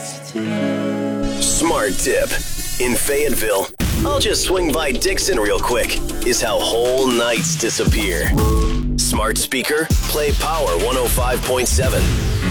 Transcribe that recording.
Smart Tip. In Fayetteville, I'll just swing by Dixon real quick, is how whole nights disappear. Smart speaker, play Power 105.7.